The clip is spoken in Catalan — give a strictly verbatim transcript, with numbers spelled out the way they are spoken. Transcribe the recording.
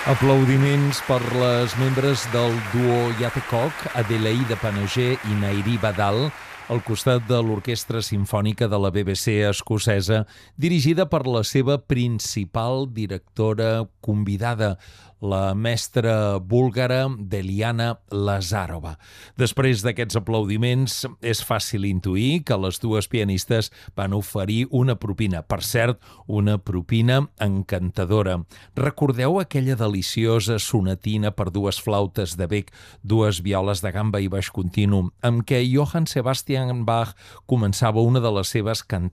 Aplaudiments per les membres del duo Yatecock, Adelaide Panogé i Nairi Badal, al costat de l'Orquestra Simfònica de la B B C escocesa, dirigida per la seva principal directora convidada, la mestra búlgara Deliana Lazarova. Després d'aquests aplaudiments, és fàcil intuir que les dues pianistes van oferir una propina. Per cert, una propina encantadora. Recordeu aquella deliciosa sonatina per dues flautes de bec, dues violes de gamba i baix continu, amb què Johann Sebastian Bach començava una de les seves cantates